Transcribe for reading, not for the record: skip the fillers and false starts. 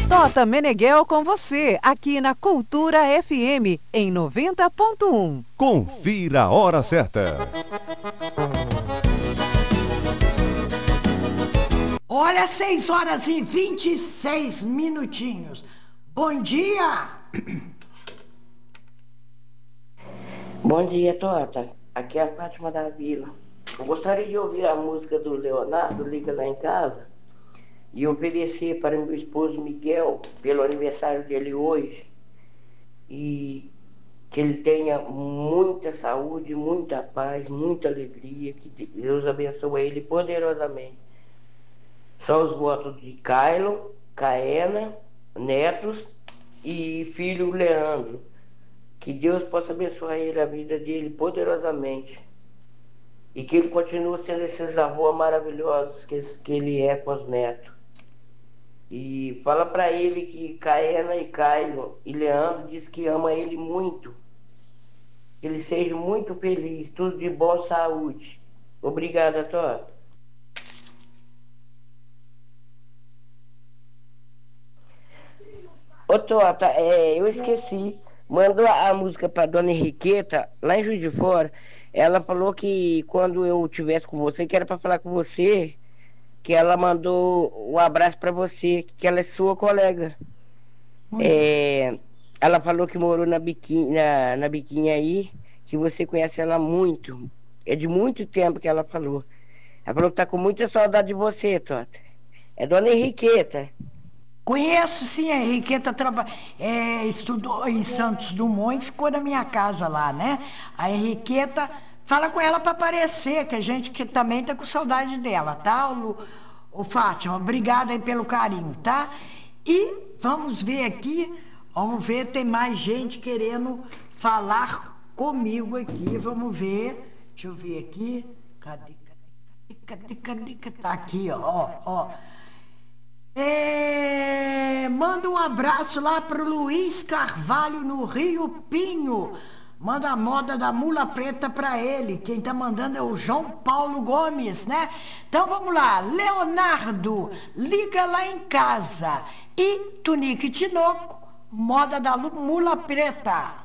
Tota Meneghel com você, aqui na Cultura FM, em 90.1. Confira a hora certa. Olha, 6 horas e 26 minutinhos. Bom dia! Bom dia, Tota. Aqui é a Fátima da Vila. Eu gostaria de ouvir a música do Leonardo, Liga Lá em Casa, e oferecer para meu esposo Miguel, pelo aniversário dele hoje, e que ele tenha muita saúde, muita paz, muita alegria, que Deus abençoe ele poderosamente. São os votos de Kailon, Caena, netos e filho Leandro. Que Deus possa abençoar ele, a vida dele poderosamente. E que ele continue sendo esses avós maravilhosos que ele é com os netos. E fala para ele que Caena e Caio e Leandro diz que ama ele muito. Que ele seja muito feliz, tudo de boa saúde. Obrigada, Tota. Ô Tota, eu esqueci. Mandou a música para Dona Henriqueta, lá em Juiz de Fora. Ela falou que quando eu estivesse com você, que era para falar com você, que ela mandou um abraço para você, que ela é sua colega. Ela falou que morou na Biquinha aí, que você conhece ela muito. É de muito tempo que ela falou. Ela falou que tá com muita saudade de você, Tota. É Dona Henriqueta. Conheço sim, a Henriqueta estudou em Santos Dumont e ficou na minha casa lá, né? A Henriqueta, fala com ela para aparecer, que a gente que também tá com saudade dela, tá? O Fátima, obrigada aí pelo carinho, tá? E vamos ver aqui, tem mais gente querendo falar comigo aqui, vamos ver, deixa eu ver aqui, cadê? Tá aqui, ó. Manda um abraço lá pro Luiz Carvalho no Rio Pinho. Manda a moda da mula preta pra ele. Quem tá mandando é o João Paulo Gomes, né? Então vamos lá. Leonardo, Liga Lá em Casa. E Tunique Tinoco, moda da mula preta.